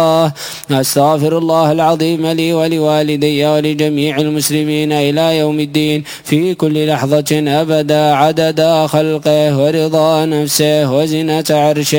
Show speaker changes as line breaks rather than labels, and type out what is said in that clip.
أستغفر الله العظيم لي ولوالدي ولجميع المسلمين إلى يوم الدين في كل لحظة أبدا عدد خلقه ورضا نفسه وزنة عرشه